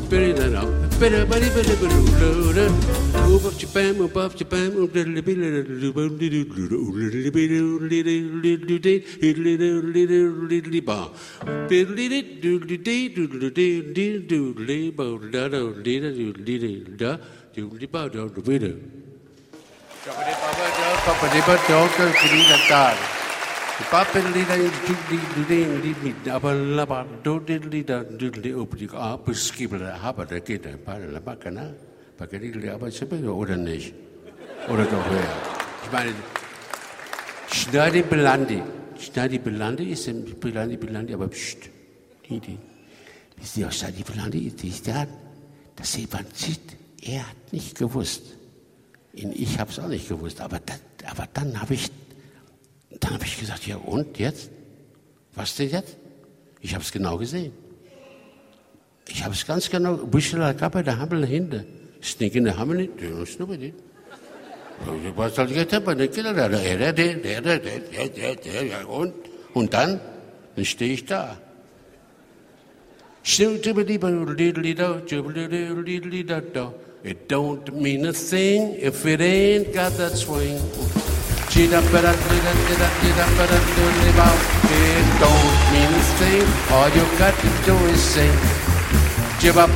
Oder nicht? Oder doch mehr? Ich meine, Schneidy Belandi ist Belandi, aber pst. Wisst ihr, was Schneidy Belandi ist? Das Evangelit, er hat nicht gewusst. Ich habe es auch nicht gewusst, aber dann habe ich gesagt, ja und jetzt? Was denn jetzt? Ich habe es genau gesehen. Ich habe es ganz genau. Bushel Kappa, der Hammel hinter. Sneaking the Hammel, der Snubby. Was soll ich jetzt haben? Und dann stehe ich da. It don't mean a thing if it ain't got that swing. It don't mean a thing, all you got to do is sing. Jibba